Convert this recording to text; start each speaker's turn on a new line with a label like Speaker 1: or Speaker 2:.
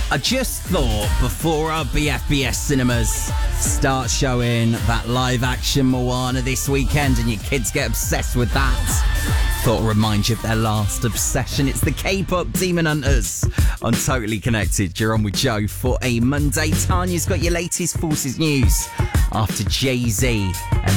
Speaker 1: I just thought before our BFBS cinemas start showing that live action Moana this weekend and your kids get obsessed with that, thought I'd remind you of their last obsession. It's the K-pop Demon Hunters on Totally Connected. You're on with Joe for a Monday. Tanya's got your latest Forces news after Jay-Z and